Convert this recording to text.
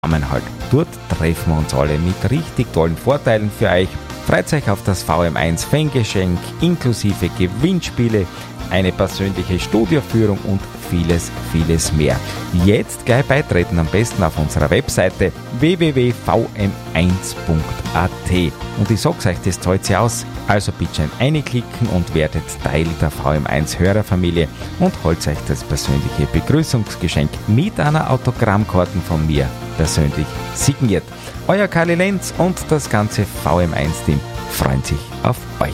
Zusammenhalt. Dort treffen wir uns alle mit richtig tollen Vorteilen für euch. Freut euch auf das VM1 Fangeschenk inklusive Gewinnspiele, eine persönliche Studioführung und vieles, vieles mehr. Jetzt gleich beitreten, am besten auf unserer Webseite www.vm1.at. Und ich sag's euch, das zahlt sich aus. Also bitte einklicken und werdet Teil der VM1 Hörerfamilie und holt euch das persönliche Begrüßungsgeschenk mit einer Autogrammkarte von mir persönlich signiert. Euer Karli Lenz und das ganze VM1-Team freuen sich auf euch.